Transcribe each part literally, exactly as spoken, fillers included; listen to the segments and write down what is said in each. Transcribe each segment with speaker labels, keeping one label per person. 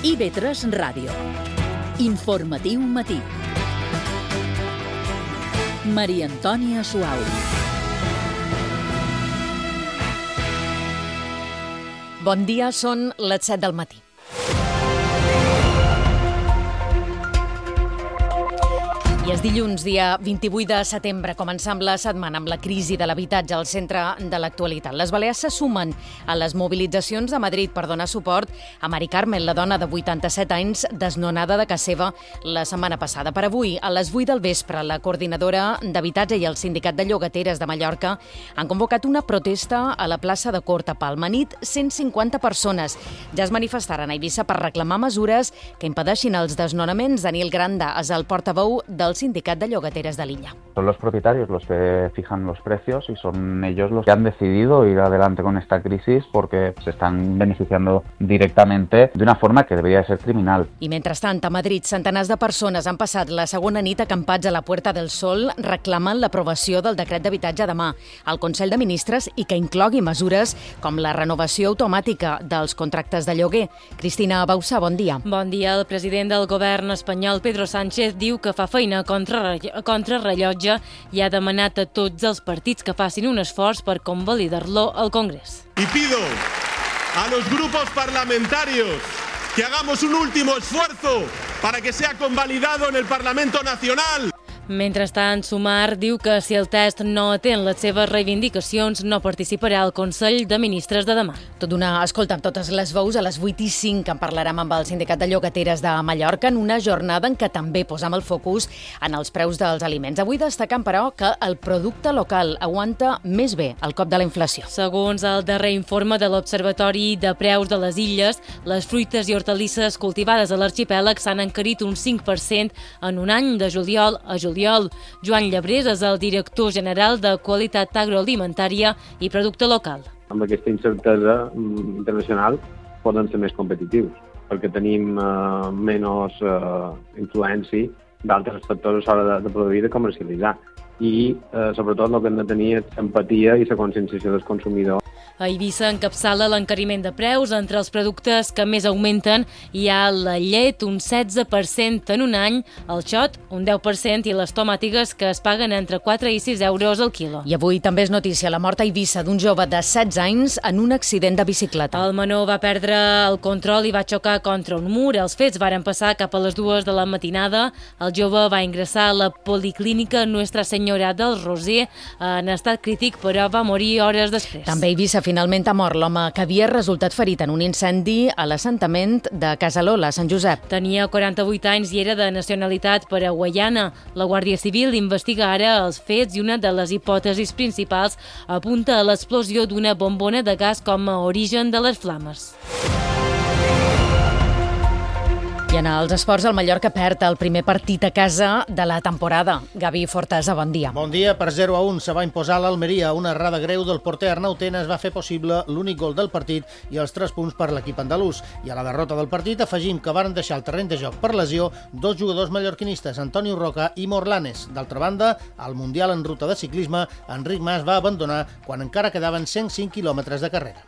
Speaker 1: I V tres Ràdio. Informatiu matí. Maria Antònia Suau.
Speaker 2: Bon dia, són les set del matí. I és dilluns, dia vint-i-vuit de setembre, començam la setmana amb la crisi de l'habitatge al centre de l'actualitat. Les Balears se sumen a les mobilitzacions de Madrid per donar suport a Mari Carmen, la dona de vuitanta-set anys desnonada de casa seva la setmana passada. Per avui, a les vuit del vespre, la coordinadora d'habitatge i el sindicat de llogateres de Mallorca han convocat una protesta a la plaça de Cort a Palma. Nit, cent cinquanta persones ja es manifestaren a Eivissa per reclamar mesures que impedeixin els desnonaments. Daniel Granda és el portaveu del Sindicat de Llogateres de l'Illa.
Speaker 3: Son los propietarios los que fijan los precios y son ellos los que han decidido ir adelante con esta crisis porque se están beneficiando directamente de una forma que debería de ser criminal.
Speaker 2: I mentrestant, a Madrid, centenars de persones han passat la segona nit acampats a la Puerta del Sol reclamant l'aprovació del decret d'habitatge demà al Consell de Ministres i que inclogui mesures com la renovació automàtica dels contractes de lloguer. Cristina Bausà, bon dia.
Speaker 4: Bon dia. El president del govern espanyol, Pedro Sánchez, diu que fa feina contra, contra rellotge i ha demanat a tots els partits que facin un esforç per convalidar-lo al Congrés.
Speaker 5: Y pido a los grupos parlamentarios que hagamos un último esfuerzo para que sea convalidado en el Parlamento Nacional.
Speaker 4: Mentrestant, Sumar diu que si el test no atén les seves reivindicacions no participarà al Consell de Ministres de demà.
Speaker 2: Tot una escolta amb totes les veus. A les vuit i cinc en parlarem amb el Sindicat de Llogateres de Mallorca en una jornada en què també posam el focus en els preus dels aliments. Avui destacant, però, que el producte local aguanta més bé el cop de la inflació.
Speaker 4: Segons el darrer informe de l'Observatori de Preus de les Illes, les fruites i hortalisses cultivades a l'arxipèlag s'han encarit un cinc per cent en un any de juliol a juliol. Joan Llebrés és el director general de Qualitat Agroalimentària i Producte Local.
Speaker 6: Amb aquesta incertesa internacional poden ser més competitius, perquè tenim eh, menys eh, influència d'altres factors a l'hora de, de produir i de comercialitzar. I, eh, sobretot, el que hem de tenir és empatia i la conscienciació del consumidor.
Speaker 4: A Eivissa encapçala l'encariment de preus. Entre els productes que més augmenten hi ha la llet, un setze per cent en un any, el xot, un deu per cent, i les tomàtigues, que es paguen entre quatre i sis euros al quilo.
Speaker 2: I avui també és notícia la mort a Eivissa d'un jove de setze anys en un accident de bicicleta.
Speaker 4: El menor va perdre el control i va xocar contra un mur. Els fets varen passar cap a les dues de la matinada. El jove va ingressar a la policlínica Nuestra Senyora del Roser en estat crític, però va morir hores després.
Speaker 2: També a Eivissa finalment ha mort l'home que havia resultat ferit en un incendi a l'assentament de Casalola, a Sant Josep.
Speaker 4: Tenia quaranta-vuit anys i era de nacionalitat paraguaiana. La Guàrdia Civil investiga ara els fets i una de les hipòtesis principals apunta a l'explosió d'una bombona de gas com a origen de les flames.
Speaker 2: I en els esports, el Mallorca perd el primer partit a casa de la temporada. Gavi Fortesa, bon dia.
Speaker 7: Bon dia. Per zero a un se va imposar l'Almeria. Una errada greu del porter Arnau Tenas va fer possible l'únic gol del partit i els tres punts per l'equip andalús. I a la derrota del partit afegim que varen deixar el terreny de joc per lesió dos jugadors mallorquinistes, Antonio Roca i Morlanes. D'altra banda, al Mundial en ruta de ciclisme, Enric Mas va abandonar quan encara quedaven cent cinc quilòmetres de carrera.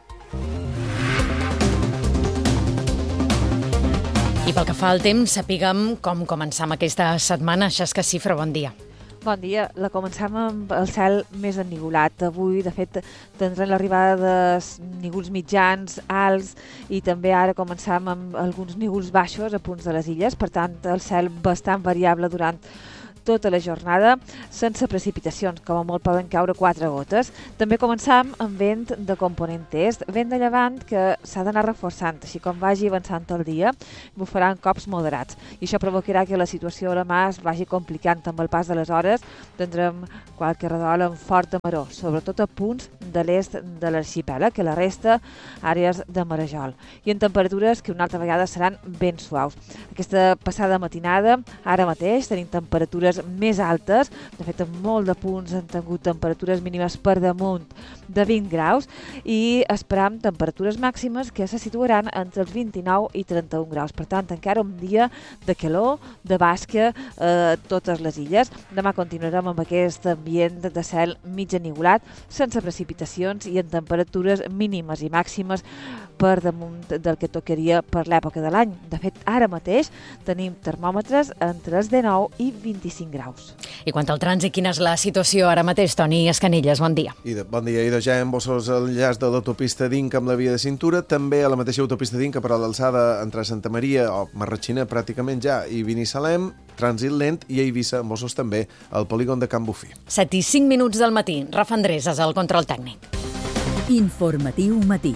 Speaker 2: I pel que fa al temps, sapiguem com començam aquesta setmana. Xesca Cifra, bon dia.
Speaker 8: Bon dia. La començam amb el cel més ennigolat. Avui, de fet, tindrem l'arribada de nígols mitjans, alts, i també ara començam amb alguns nígols baixos a punts de les illes. Per tant, el cel bastant variable durant tota la jornada, sense precipitacions, com a molt poden caure quatre gotes. També començam amb vent de component est, vent de llevant que s'ha d'anar reforçant, així com vagi avançant el dia, bufaran cops moderats. I això provocarà que la situació a la mà es vagi complicant amb el pas de les hores. Tindrem qualque redol amb forta maror, sobretot a punts de l'est de l'arxipèlag, que la resta àrees de marejol. I en temperatures que una altra vegada seran ben suaus. Aquesta passada matinada, ara mateix, tenim temperatures més altes. De fet, en molt de punts han tingut temperatures mínimes per damunt de vint graus i esperam temperatures màximes que se situaran entre els vint-i-nou i trenta-un graus. Per tant, encara un dia de calor, de basca a eh, totes les illes. Demà continuarem amb aquest ambient de cel mig ennigolat, sense precipitacions i en temperatures mínimes i màximes per damunt del que tocaria per l'època de l'any. De fet, ara mateix tenim termòmetres entre els dinou i vint-i-cinc graus.
Speaker 2: I quant al trànsit, quina és la situació ara mateix? Toni Escanilles, bon dia.
Speaker 9: I de, bon dia, i de ja embossos el llaç de l'autopista d'Inca amb la via de cintura, també a la mateixa autopista d'Inca per a l'alçada entre Santa Maria o Marratxina pràcticament ja i Binissalem, trànsit lent, i a Eivissa embossos també al polígon de Can Bufí.
Speaker 2: set i cinc minuts del matí. Rafa Andrés és el control tècnic.
Speaker 1: Informatiu matí.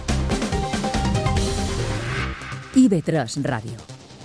Speaker 1: I V tres Ràdio.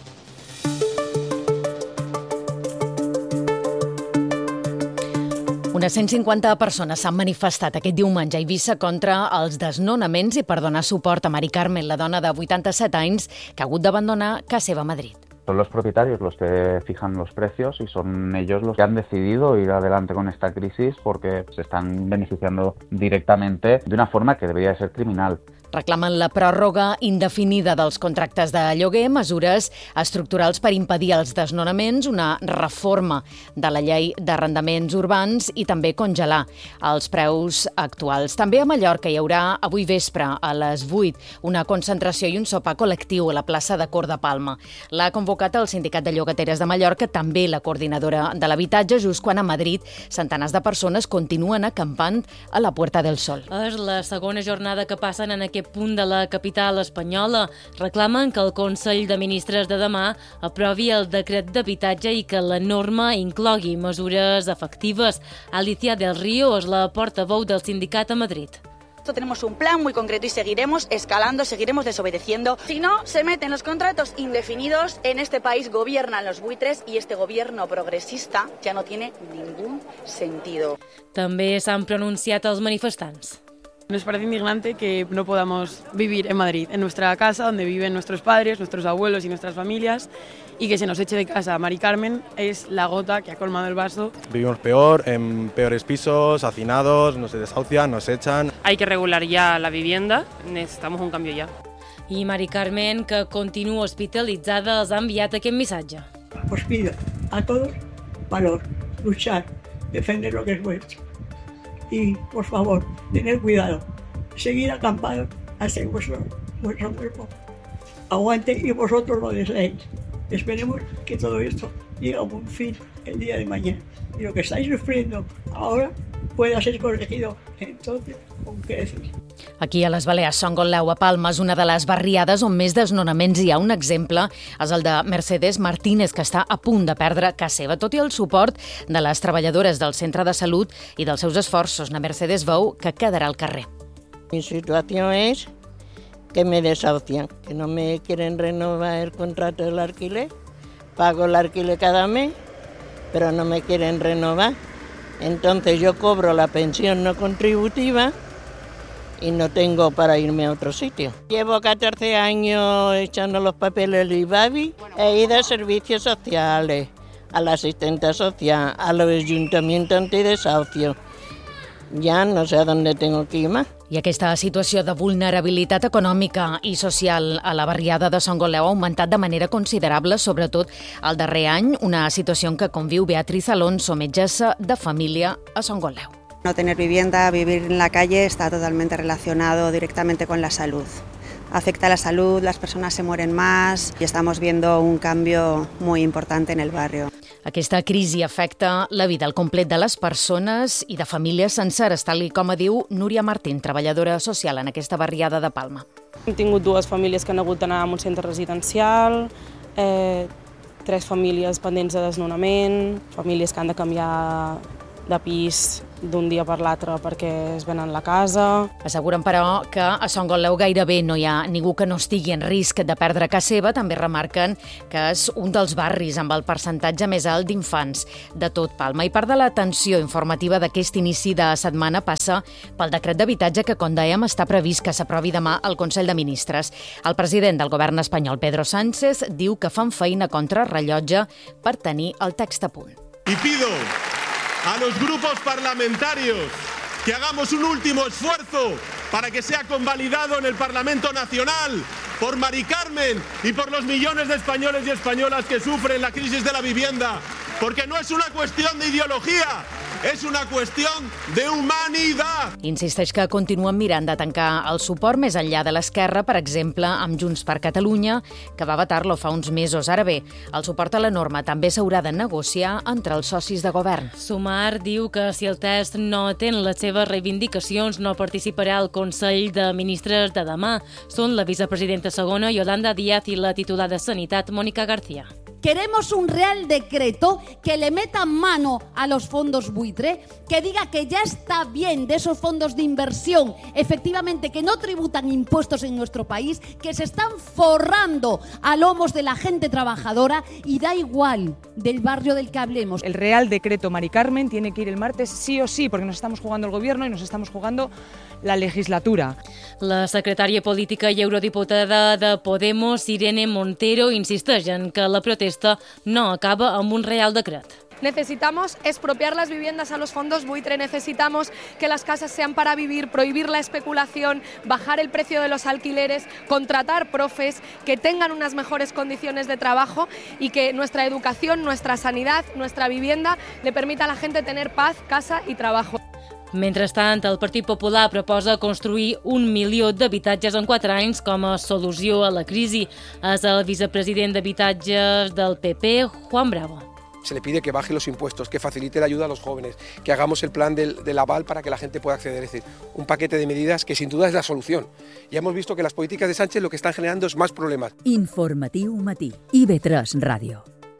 Speaker 2: Unes cent cinquanta persones s'han manifestat aquest diumenge a Eivissa contra els desnonaments i per donar suport a Mari Carmen, la dona de vuitanta-set anys que ha hagut d'abandonar casa seva a Madrid.
Speaker 3: Son los propietarios los que fijan los precios y son ellos los que han decidido ir adelante con esta crisis porque se están beneficiando directamente de una forma que debería de ser criminal.
Speaker 2: Reclamen la pròrroga indefinida dels contractes de lloguer, mesures estructurals per impedir els desnonaments, una reforma de la llei d'arrendaments urbans i també congelar els preus actuals. També a Mallorca hi haurà avui vespre a les vuit una concentració i un sopar col·lectiu a la plaça de Cor de Palma. L'ha convocat el Sindicat de Llogateres de Mallorca, també la coordinadora de l'habitatge, just quan a Madrid centenars de persones continuen acampant a la Puerta del Sol.
Speaker 4: És la segona jornada que passen en aquest punt de la capital espanyola. Reclamen que el Consell de Ministres de demà aprovi el decret d'habitatge i que la norma inclogui mesures efectives. Alicia del Río és la portaveu del sindicat a Madrid.
Speaker 10: Tenemos un plan muy concreto y seguiremos escalando, seguiremos desobedeciendo. Si no, se meten los contratos indefinidos. En este país gobiernan los buitres y este gobierno progresista ya no tiene ningún sentido.
Speaker 4: També s'han pronunciat els manifestants.
Speaker 11: Nos parece indignante que no podamos vivir en Madrid, en nuestra casa, donde viven nuestros padres, nuestros abuelos y nuestras familias, y que se nos eche de casa. Mari Carmen es la gota que ha colmado el vaso.
Speaker 12: Vivimos peor, en peores pisos, hacinados, nos desahucian, nos echan.
Speaker 13: Hay que regular ya la vivienda, necesitamos un cambio ya.
Speaker 4: I Mari Carmen, que continua hospitalitzada, els ha enviat aquest missatge.
Speaker 14: Os pido a todos valor, luchar, defender lo que es vuestro. Y, por favor, tener cuidado, seguir acampados hasta que vuestro, vuestro cuerpo aguante y vosotros lo deseéis. Esperemos que todo esto llegue a un fin el día de mañana y lo que estáis sufriendo ahora pueda ser corregido entonces con creces.
Speaker 2: Aquí a les Balears, Son Gotleu a Palma és una de les barriades on més desnonaments hi ha. Un exemple és el de Mercedes Martínez, que està a punt de perdre casa seva, tot i el suport de les treballadores del centre de salut i dels seus esforços. Na Mercedes veu que quedarà al carrer.
Speaker 15: Mi situación es que me desahucian, que no me quieren renovar el contrato del alquiler. Pago el alquiler cada mes, pero no me quieren renovar. Entonces yo cobro la pensión no contributiva y no tengo para irme a otro sitio. Llevo catorce años echando los papeles al IBABI, he ido a servicios sociales, a la asistente social, a los ayuntamientos antidesahucio. Ja no sé a dónde tengo que ir más.
Speaker 2: I aquesta situació de vulnerabilitat econòmica i social a la barriada de Son Gotleu ha augmentat de manera considerable, sobretot el darrer any, una situació en què conviu Beatriz Alonso, metgessa de família a Son Gotleu.
Speaker 16: No tener vivienda, vivir en la calle está totalmente relacionado directamente con la salud. Afecta a la salud, las personas se mueren más y estamos viendo un cambio muy importante en el barrio.
Speaker 2: Aquesta crisi afecta la vida al complet de les persones i de famílies senceres, tal com diu Núria Martín, treballadora social en aquesta barriada de Palma.
Speaker 17: Hem tingut dues famílies que han hagut d'anar a un centre residencial, eh, tres famílies pendents de desnonament, famílies que han de canviar de pis d'un dia per l'altre perquè es venen la casa.
Speaker 2: Asseguren, però, que a Son Gotleu gairebé no hi ha ningú que no estigui en risc de perdre casa seva. També remarquen que és un dels barris amb el percentatge més alt d'infants de tot Palma. I part de l'atenció informativa d'aquest inici de setmana passa pel decret d'habitatge que, com dèiem, està previst que s'aprovi demà al Consell de Ministres. El president del govern espanyol, Pedro Sánchez, diu que fan feina contra rellotge per tenir el text a punt.
Speaker 5: Y pido a los grupos parlamentarios que hagamos un último esfuerzo para que sea convalidado en el Parlamento Nacional por Mari Carmen y por los millones de españoles y españolas que sufren la crisis de la vivienda, porque no es una cuestión de ideología, Es una cuestión de humanidad.
Speaker 2: Insisteix que continuen mirant de tancar el suport més enllà de l'esquerra, per exemple, amb Junts per Catalunya, que va vetar-lo fa uns mesos. Ara bé, el suport a la norma també s'haurà de negociar entre els socis de govern.
Speaker 4: Sumar diu que si el text no atén les seves reivindicacions no participarà al Consell de Ministres de demà. Són la vicepresidenta segona, Yolanda Díaz, i la titular de Sanitat, Mónica García.
Speaker 18: Queremos un real decreto que le meta mano a los fondos buitre, que diga que ya está bien de esos fondos de inversión, efectivamente, que no tributan impuestos en nuestro país, que se están forrando a lomos de la gente trabajadora y da igual del barrio del que hablemos.
Speaker 19: El Real Decreto Mari Carmen tiene que ir el martes sí o sí, porque nos estamos jugando el gobierno y nos estamos jugando la legislatura.
Speaker 4: La secretària política i eurodiputada de Podemos, Irene Montero, insisteix en que la protesta no acaba amb un real decret.
Speaker 20: Necesitamos expropiar las viviendas a los fondos buitre, necesitamos que las casas sean para vivir, prohibir la especulación, bajar el precio de los alquileres, contratar profes que tengan unas mejores condiciones de trabajo y que nuestra educación, nuestra sanidad, nuestra vivienda le permita a la gente tener paz, casa y trabajo.
Speaker 4: Mentrestant, el Partit Popular proposa construir un milió d'habitatges en quatre anys com a solució a la crisi. És el vicepresident d'Habitatges del P P, Juan Bravo.
Speaker 21: Se le pide que baje los impuestos, que facilite la ayuda a los jóvenes, que hagamos el plan del, del aval para que la gente pueda acceder. Es decir, un paquete de medidas que sin duda es la solución. Ya hemos visto que las políticas de Sánchez lo que están generando es más problemas.
Speaker 1: Informatiu matí. I B tres Ràdio.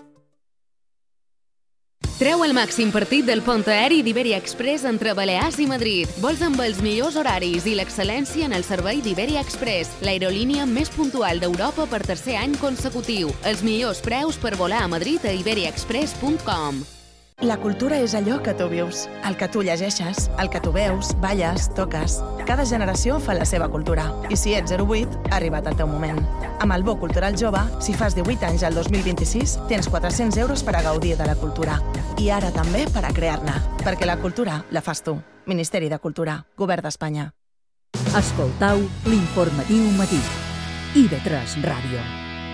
Speaker 22: Treu el màxim partit del pont aeri d'Iberia Express entre Balears i Madrid. Vols amb els millors horaris i l'excel·lència en el servei d'Iberia Express, l'aerolínia més puntual d'Europa per tercer any consecutiu. Els millors preus per volar a Madrid a iberia express punt com.
Speaker 23: La cultura és allò que tu vius, el que tu llegeixes, el que tu veus, balles, toques. Cada generació fa la seva cultura. I si ets zero vuit, ha arribat el teu moment. Amb el Bo Cultural Jove, si fas divuit anys al dos mil vint-i-sis, tens quatre-cents euros per a gaudir de la cultura. I ara també per a crear-ne. Perquè la cultura la fas tu. Ministeri de Cultura, Govern d'Espanya.
Speaker 1: Escoltau l'informatiu matí. I B tres Ràdio.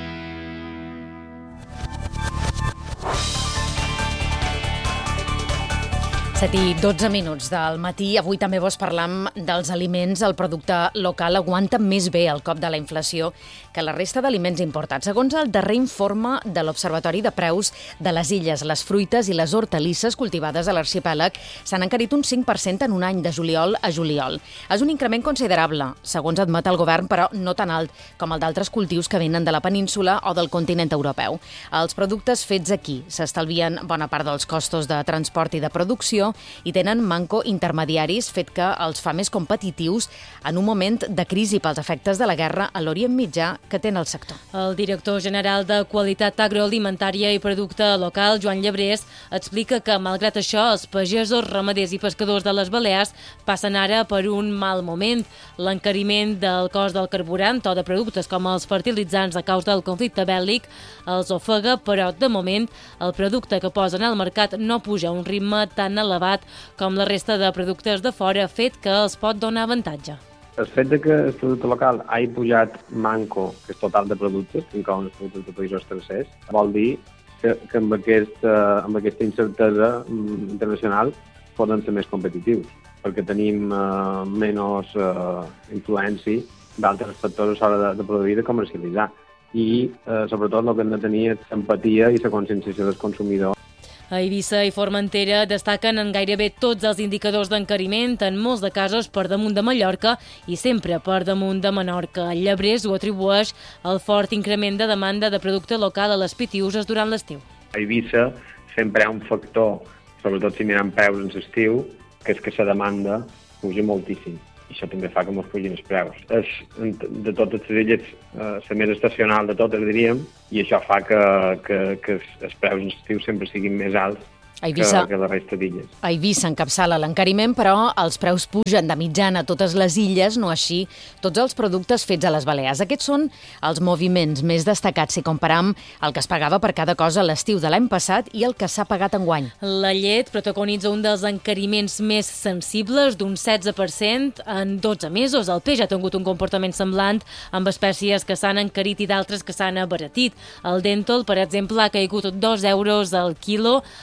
Speaker 2: set i dotze minuts del matí. Avui també vos parlam dels aliments. El producte local aguanta més bé el cop de la inflació que la resta d'aliments importats. Segons el darrer informe de l'Observatori de Preus de les Illes, les fruites i les hortalisses cultivades a l'arxipèlag s'han encarit un cinc per cent en un any de juliol a juliol. És un increment considerable, segons admet el govern, però no tan alt com el d'altres cultius que venen de la península o del continent europeu. Els productes fets aquí s'estalvien bona part dels costos de transport i de producció i tenen manco intermediaris, fet que els fa més competitius en un moment de crisi pels efectes de la guerra a l'Orient Mitjà que té el sector.
Speaker 4: El director general de Qualitat Agroalimentària i Producte Local, Joan Llebrés, explica que, malgrat això, els pagesos, ramaders i pescadors de les Balears passen ara per un mal moment. L'encariment del cost del carburant o de productes com els fertilitzants a causa del conflicte bèl·lic els ofega, però, de moment, el producte que posen al mercat no puja a un ritme tan elevat com la resta de productes de fora, fet que els pot donar avantatge.
Speaker 6: El fet de que el producte local hagi pujat manco, que és total de productes, que inclouen els productes de països tercers, vol dir que, que amb, aquest, uh, amb aquesta incertesa um, internacional poden ser més competitius, perquè tenim uh, menys uh, influència d'altres factors a l'hora de, de produir i de comercialitzar. I, uh, sobretot, el que hem de tenir és l'empatia i la conscienciació del consumidor.
Speaker 4: A Eivissa i Formentera destaquen en gairebé tots els indicadors d'encariment, en molts de casos per damunt de Mallorca i sempre per damunt de Menorca. Llebrés ho atribueix al fort increment de demanda de producte local a les pitiuses durant l'estiu.
Speaker 6: A Eivissa sempre hi ha un factor, sobretot si mirem preus en l'estiu, que és que la demanda puja moltíssim. I això també fa que ens pugin els preus. És, de totes les illes, eh, la més estacional de totes, diríem, i això fa que, que, que els preus en l'estiu sempre siguin més alts
Speaker 2: A Eivissa,
Speaker 6: que, que la resta d'illes.
Speaker 2: A Eivissa encapçala l'encariment, però els preus pugen de mitjana a totes les illes, no així tots els productes fets a les Balears. Aquests són els moviments més destacats si comparam el que es pagava per cada cosa a l'estiu de l'any passat i el que s'ha pagat enguany.
Speaker 4: La llet protagonitza un dels encariments més sensibles, d'un setze per cent en dotze mesos. El peix ha tingut un comportament semblant amb espècies que s'han encarit i d'altres que s'han abaratit. El Dental, per exemple, ha caigut dos euros al quilo. El mateix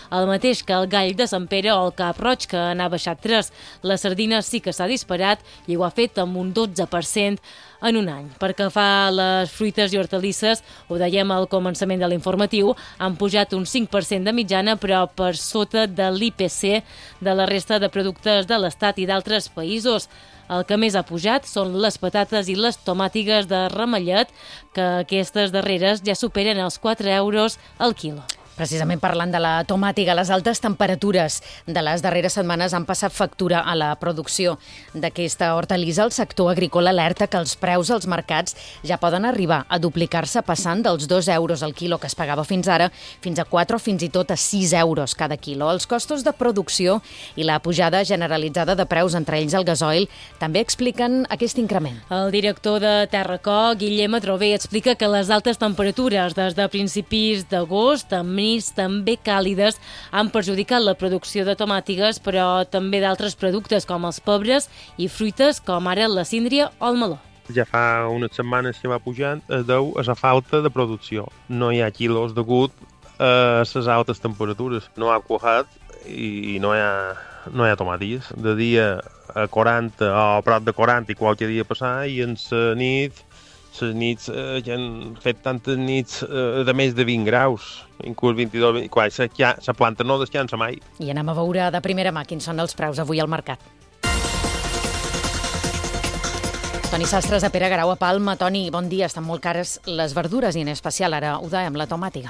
Speaker 4: mateix que el gall de Sant Pere o el cap roig, que n'ha baixat tres. La sardina sí que s'ha disparat i ho ha fet amb un dotze per cent en un any. Per que fa a les fruites i hortalisses, ho dèiem al començament de l'informatiu, han pujat un cinc per cent de mitjana, però per sota de l'I P C de la resta de productes de l'Estat i d'altres països. El que més ha pujat són les patates i les tomàtigues de ramellet, que aquestes darreres ja superen els quatre euros al quilo.
Speaker 2: Precisament parlant de la tomàtiga, les altes temperatures de les darreres setmanes han passat factura a la producció d'aquesta hortalissa. El sector agrícola alerta que els preus als mercats ja poden arribar a duplicar-se, passant dels dos euros al quilo que es pagava fins ara fins a quatre o fins i tot a sis euros cada quilo. Els costos de producció i la pujada generalitzada de preus, entre ells el gasoil, també expliquen aquest increment.
Speaker 4: El director de Terracó, Guillem Adrover, explica que les altes temperatures des de principis d'agost, amb també càlides, han perjudicat la producció de tomàtigues, però també d'altres productes com els pebres i fruites com ara la síndria o el meló.
Speaker 7: Ja fa unes setmanes que va pujant, es deu a la falta de producció. No hi ha quilos degut a les altes temperatures. No ha cuajat i no hi ha, no hi ha tomàtigues. De dia a quaranta o a prop de quaranta i qualque dia passar, i en la nit les nits eh, ja han fet tantes nits eh, de més de vint graus, inclús vint-i-dos, vint-i-quatre, la planta no descansa mai.
Speaker 2: I anem a veure de primera mà quins són els preus avui al mercat. Toni Sastres, a Pere Garau, a Palma. Toni, bon dia. Estan molt cares les verdures i en especial ara ho dèiem, la tomàtiga.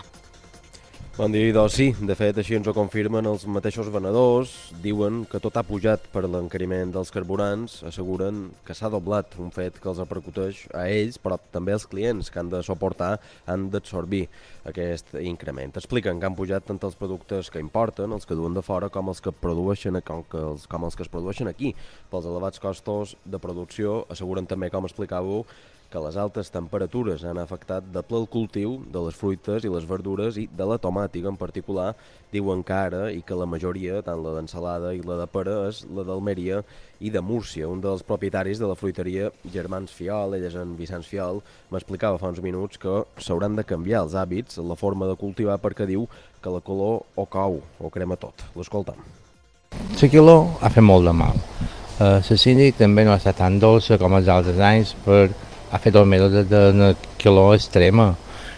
Speaker 8: Bon dia, doncs sí, de fet així ens ho confirmen els mateixos venedors, diuen que tot ha pujat per l'encariment dels carburants, asseguren que s'ha doblat, un fet que els repercuteix a ells, però també als clients que han de suportar, han d'absorbir aquest increment. Expliquen que han pujat tant els productes que importen, els que duen de fora, com els que produeixen, com, que els, com els que es produeixen aquí. Pels elevats costos de producció, asseguren també, com explicàveu, que les altes temperatures han afectat de ple el cultiu de les fruites i les verdures i de la tomàtiga en particular. Diuen que ara, i que la majoria, tant la d'ensalada i la de pera, és la d'Almeria i de Múrcia. Un dels propietaris de la fruiteria Germans Fiol, ell és en Vicenç Fiol, m'explicava fa uns minuts que s'hauran de canviar els hàbits, la forma de cultivar, perquè diu que la color o cau o crema tot. L'escoltam.
Speaker 9: La quiló ha fet molt de mal. La síndria també no ha estat tan dolça com els altres anys, per ha fet el mel d'una quiló extrema,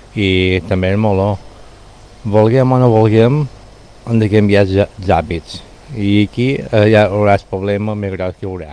Speaker 9: i també el meló. Volguem o no volguem, hem de canviar els hàbits, i aquí eh, ja haurà el problema més gros que hi haurà.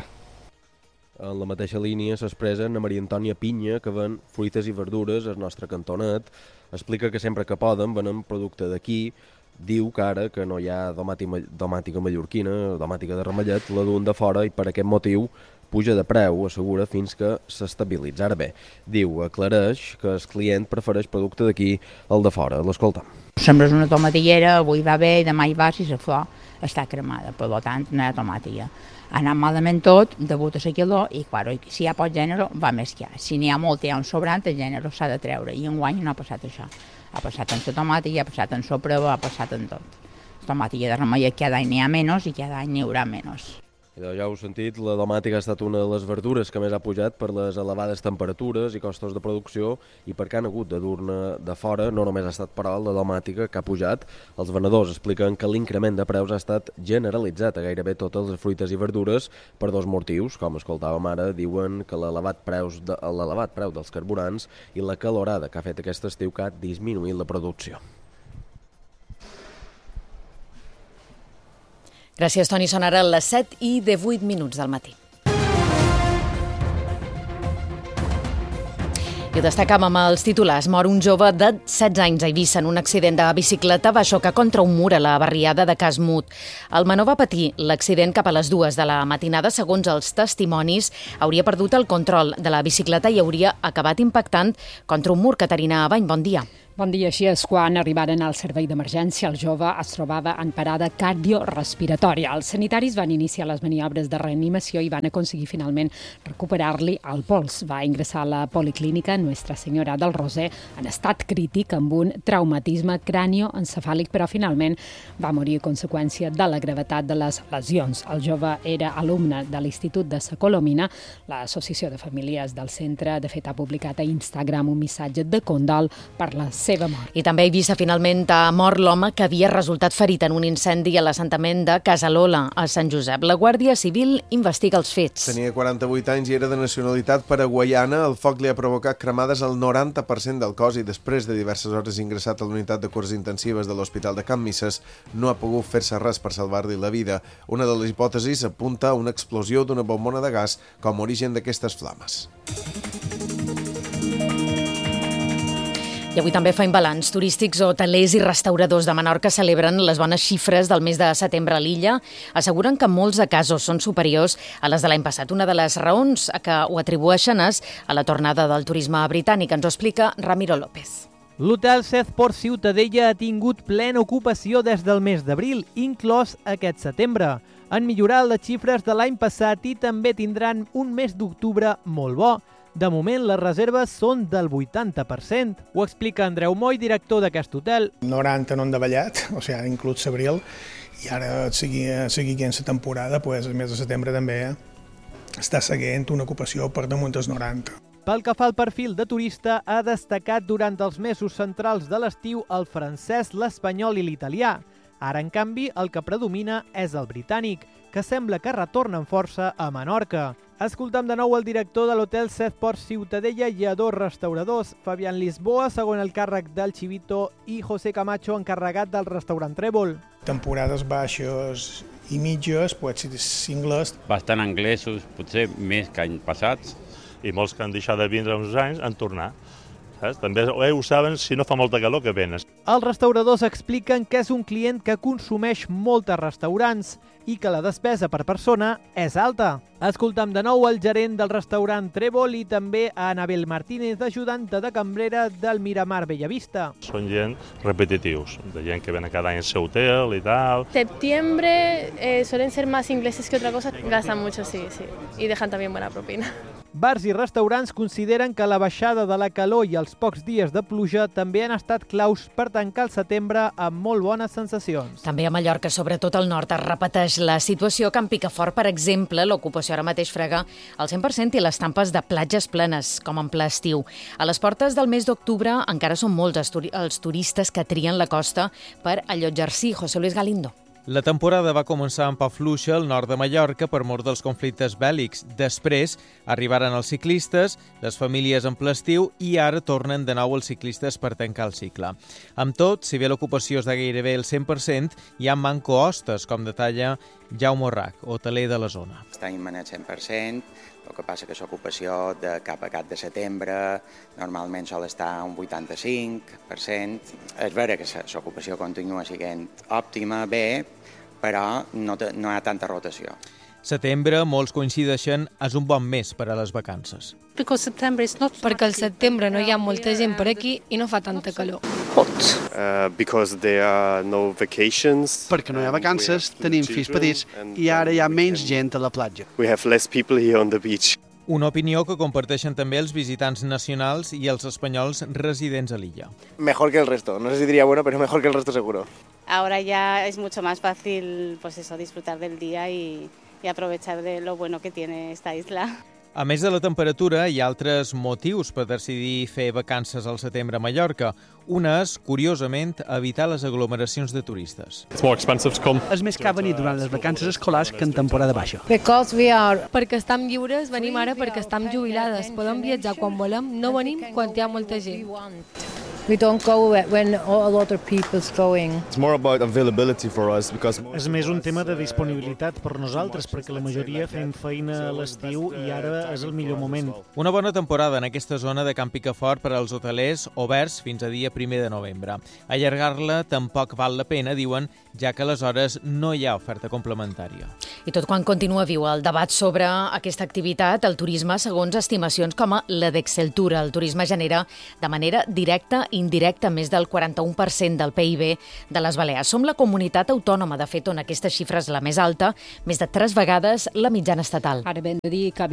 Speaker 8: En la mateixa línia s'expressa na Maria Antònia Pinya, que ven fruites i verdures al nostre cantonet. Explica que sempre que poden venen producte d'aquí. Diu que ara que no hi ha domàtica mallorquina, domàtica de ramellet, la duen de fora, i per aquest motiu puja de preu, assegura, fins que s'estabilitza. Ara bé, diu, aclareix que el client prefereix producte d'aquí al de fora. L'escoltam.
Speaker 24: Sembres una tomatiguera, avui va bé i demà hi vas i la flor està cremada, per tant no hi ha tomàtiga. Ha anat malament tot, debut a la quiló, i claro, si hi ha poc gènere va més que hi ha. Si n'hi ha molt i hi ha un sobrant, el gènere s'ha de treure, i enguany no ha passat això. Ha passat en la tomàtiga, ha passat en la prova, ha passat en tot. La tomàtiga de ramellet cada any n'hi ha menys i cada any n'hi haurà menys.
Speaker 8: Ja heu sentit, la tomàtica ha estat una de les verdures que més ha pujat per les elevades temperatures i costos de producció, i perquè han hagut de dur-ne de fora. No només ha estat, però, la tomàtica que ha pujat. Els venedors expliquen que l'increment de preus ha estat generalitzat a gairebé totes les fruites i verdures per dos motius. Com escoltàvem ara, diuen que l'elevat preu dels carburants i la calorada que ha fet aquest estiu que ha disminuït la producció.
Speaker 2: Gràcies, Toni. Són ara les set i divuit minuts del matí. I ho destacam amb els titulars. Mor un jove de setze anys a Eivissa en un accident de bicicleta. Va xocar contra un mur a la barriada de Casmut. El menor va patir l'accident cap a les dues de la matinada. Segons els testimonis, hauria perdut el control de la bicicleta i hauria acabat impactant contra un mur. Caterina Abany, bon dia.
Speaker 25: Bon dia. Així és, quan arribaren al servei d'emergència, el jove es trobava en parada cardiorespiratòria. Els sanitaris van iniciar les maniobres de reanimació i van aconseguir finalment recuperar-li el pols. Va ingressar a la policlínica Nuestra Senyora del Roser en estat crític amb un traumatisme crànioencefàlic, però finalment va morir a conseqüència de la gravetat de les lesions. El jove era alumne de l'Institut de Sa Colomina. L'Associació de Famílies del centre, de fet, ha publicat a Instagram un missatge de condol per les seva mort.
Speaker 2: I també a Eivissa finalment ha mort l'home que havia resultat ferit en un incendi a l'assentament de Casalola, a Sant Josep. La Guàrdia Civil investiga els fets.
Speaker 3: Tenia quaranta-vuit anys i era de nacionalitat paraguaiana. El foc li ha provocat cremades al noranta per cent del cos i després de diverses hores ingressat a l'unitat de cures intensives de l'Hospital de Can Misses no ha pogut fer-se res per salvar-li la vida. Una de les hipòtesis apunta a una explosió d'una bombona de gas com a origen d'aquestes flames.
Speaker 2: I avui també faim balanç. Turístics, hotelers i restauradors de Menorca celebren les bones xifres del mes de setembre a l'illa. Asseguren que molts de casos són superiors a les de l'any passat. Una de les raons a que ho atribueixen és a la tornada del turisme britànic. Ens ho explica Ramiro López.
Speaker 10: L'hotel Southport Ciutadella ha tingut plena ocupació des del mes d'abril, inclòs aquest setembre. Han millorat les xifres de l'any passat i també tindran un mes d'octubre molt bo. De moment, les reserves són del vuitanta per cent. Ho explica Andreu Moll, director d'aquest hotel.
Speaker 11: noranta no han davallat, o sigui, ara inclús l'abril, i ara seguir, seguir la temporada, pues, el mes de setembre també està seguint una ocupació per damunt dels noranta.
Speaker 10: Pel que fa al perfil de turista, ha destacat durant els mesos centrals de l'estiu el francès, l'espanyol i l'italià. Ara, en canvi, el que predomina és el britànic, que sembla que retorna amb força a Menorca. Escoltam de nou el director de l'hotel Southport Ciutadella i a dos restauradors, Fabián Lisboa, segon el càrrec del Chivito, i José Camacho, encarregat del restaurant Trèvol.
Speaker 11: Temporades baixes i mitges, pot ser singles.
Speaker 12: Bastant anglesos, potser més que anys passats.
Speaker 13: I molts que han deixat de vindre uns anys han tornat. Saps? També eh, ho saben si no fa molta calor que venen.
Speaker 10: Els restauradors expliquen que és un client que consumeix moltes restaurants i que la despesa per persona és alta. Escoltam de nou el gerent del restaurant Trèvol i també a Anabel Martínez, ajudanta de cambrera del Miramar Bellavista.
Speaker 13: Són gent repetitius, de gent que ven cada any al seu hotel i tal.
Speaker 26: Septiembre eh, suelen ser más ingleses que otra cosa, gastan mucho, sí, sí, y dejan también buena propina.
Speaker 10: Bars i restaurants consideren que la baixada de la calor i els pocs dies de pluja també han estat claus per tancar el setembre amb molt bones sensacions.
Speaker 2: També a Mallorca, sobretot al nord, es repeteix la situació. Can Picafort, per exemple, l'ocupació ara mateix frega el cent per cent i les tampes de platges plenes, com en ple estiu. A les portes del mes d'octubre encara són molts els turistes que trien la costa per allotjar-s'hi. José Luis Galindo.
Speaker 27: La temporada va començar amb pa fluixa al nord de Mallorca per mor dels conflictes bèl·lics. Després arribaren els ciclistes, les famílies en ple estiu i ara tornen de nou els ciclistes per tancar el cicle. Amb tot, si bé l'ocupació és de gairebé el cent per cent, hi ha manco hostes, com detalla Jaume Orrac, hoteler de la zona.
Speaker 28: Està immediat cent per cent, el que passa que l'ocupació de cap a cap de setembre normalment sol estar un vuitanta-cinc per cent. És vera que l'ocupació continua sent òptima, bé, però no, no hi ha tanta rotació.
Speaker 27: Setembre, molts coincideixen, és un bon mes per a les vacances.
Speaker 29: Perquè al setembre no hi ha molta gent per aquí i no fa tanta calor.
Speaker 30: Uh, because there are no vacations.
Speaker 31: Perquè no hi ha vacances, tenim fills petits i ara hi ha menys gent a la platja.
Speaker 30: We have less people here on the beach.
Speaker 27: Una opinió que comparteixen també els visitants nacionals i els espanyols residents a l'illa.
Speaker 32: Mejor que el resto, no sé si diría bueno, pero mejor que el resto seguro.
Speaker 33: Ahora ya es mucho más fácil, pues eso, disfrutar del día y, y aprovechar de lo bueno que tiene esta isla.
Speaker 27: A més de la temperatura, hi ha altres motius per decidir fer vacances al setembre a Mallorca. Una és, curiosament, evitar les aglomeracions de turistes.
Speaker 31: És més car venir durant les vacances escolars que en temporada baixa.
Speaker 29: Perquè estem lliures, venim ara perquè estem jubilades. Podem viatjar quan volem, no venim quan hi ha molta gent.
Speaker 34: We don't go when all other people's going.
Speaker 30: It's more about availability for us because
Speaker 35: És més un tema de disponibilitat per nosaltres perquè la majoria fem feina a l'estiu i ara és el millor moment.
Speaker 27: Una bona temporada en aquesta zona de Can Picafort per als hotelers oberts fins a dia primer de novembre. Allargar-la tampoc val la pena, diuen, ja que aleshores no hi ha oferta complementària.
Speaker 2: I tot quan continua viu el debat sobre aquesta activitat, el turisme, segons estimacions com a la d'Exceltura. El turisme genera de manera directa i indirecta més del quaranta-u per cent del P I B de les Balears. Som la comunitat autònoma, de fet, on aquesta xifra és la més alta, més de tres vegades la mitjana estatal.
Speaker 25: Ara ben de dir que habitatge i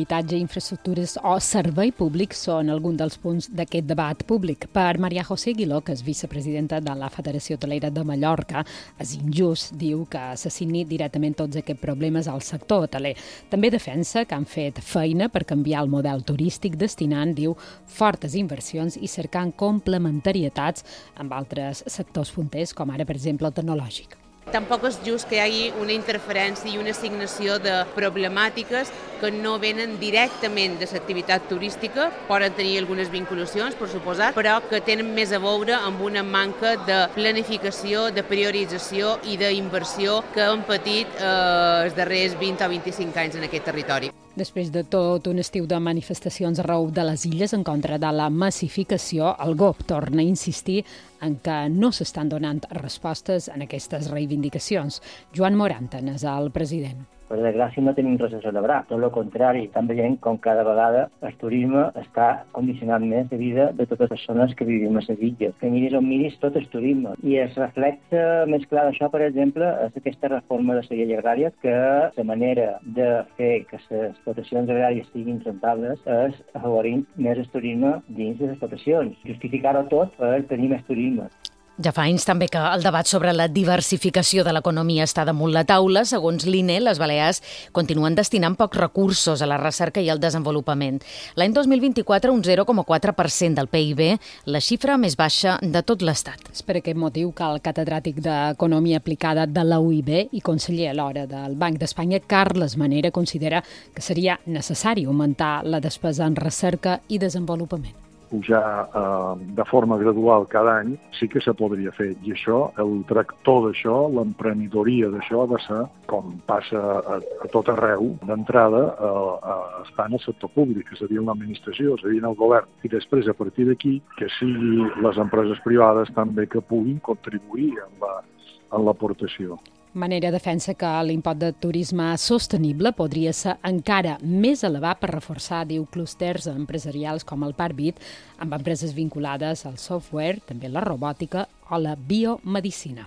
Speaker 25: infraestructures o servei públic són alguns dels punts d'aquest debat públic. Per Maria José Aguiló, que és vicepresidenta de la Federació Hotelera de Mallorca, és injust, diu, que s'assigni directament tots aquests problemes al sector hoteler. També defensa que han fet feina per canviar el model turístic, destinant, diu, fortes inversions i cercant complementarietats amb altres sectors punters, com ara, per exemple, el tecnològic.
Speaker 1: Tampoc és just que hi hagi una interferència i una assignació de problemàtiques que no venen directament de l'activitat turística, poden tenir algunes vinculacions, per suposat, però que tenen més a veure amb una manca de planificació, de priorització i d'inversió que han patit eh, els darrers vint o vint-i-cinc anys en aquest territori.
Speaker 25: Després de tot un estiu de manifestacions arreu de les illes en contra de la massificació, el G O P torna a insistir en que no s'estan donant respostes en aquestes reivindicacions. Joan Moranten és el president.
Speaker 4: Per desgràcia no tenim res a celebrar, tot el contrari, estan veient com cada vegada el turisme està condicionant més la vida de totes les persones que vivim a les illes. Que miris on miris, tot és turisme. I el reflexe més clar d'això, per exemple, és aquesta reforma de la llei agrària, que la manera de fer que les explotacions agràries siguin rentables és afavorint més el turisme dins de les explotacions. Justificar-ho tot per tenir més turisme.
Speaker 2: Ja fa anys també que el debat sobre la diversificació de l'economia està damunt la taula. Segons l'I N E, les Balears continuen destinant pocs recursos a la recerca i al desenvolupament. L'any dos mil vint-i-quatre, un zero coma quatre per cent del P I B, la xifra més baixa de tot l'Estat.
Speaker 25: És per aquest motiu que el catedràtic d'Economia Aplicada de la U I B i conseller alhora del Banc d'Espanya, Carles Manera, considera que seria necessari augmentar la despesa en recerca i desenvolupament.
Speaker 5: Pujar eh, de forma gradual cada any sí que se podria fer. I això, el tractor d'això, l'emprenedoria d'això ha de ser, com passa a, a tot arreu, d'entrada eh, a estar en el sector públic, és a dir, en l'administració, és a dir, en el govern. I després, a partir d'aquí, que sigui les empreses privades també que puguin contribuir en la, en l'aportació.
Speaker 25: Manera defensa que l'impost de turisme sostenible podria ser encara més elevat per reforçar, diu, clústers empresarials com el Parvit, amb empreses vinculades al software, també la robòtica o la biomedicina.